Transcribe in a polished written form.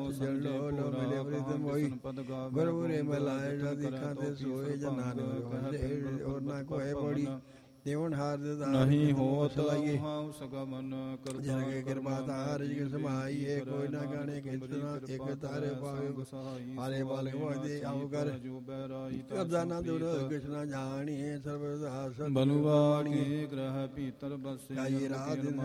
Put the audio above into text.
ਜਲ ਲੋ ਲੋ ਮਿਲੇ ਪ੍ਰੀਤ ਮੋਈ ਗੁਰਪੁਰੇ ਮਲਾਏ ਦੇਖਾਂ ਤੇ ਸੋਏ ਜਨਾਂ ਨੇ ਔਰ ਨਾ ਕੋਏ ਬੜੀ ਦੇਵਨ ਹਾਰ ਨਹੀਂ ਹੋਤ ਹਾਉ ਸਗਮਨ ਜਨ ਕੇ ਕਿਰਪਾ ਤਾਰ ਜਿ ਸਮਾਈਏ ਕੋਈ ਨਾ ਗਾਣੇ ਕਿਤਨਾ ਇੱਕ ਤਾਰੇ ਪਾਵੇ ਹਾਰੇ ਬਾਲਕ ਵਾਦੇ ਆਉ ਕਰ ਕਰਦਾ ਨਾ ਦੁਰ ਕਿਛਨਾ ਜਾਣੀਏ ਸਰਬ ਦਾਸ ਬਨੁਆ ਕੇ ਗ੍ਰਹ ਭੀਤਰ ਬਸੇ ਕਾਈ ਰਾਤ ਦਿਨ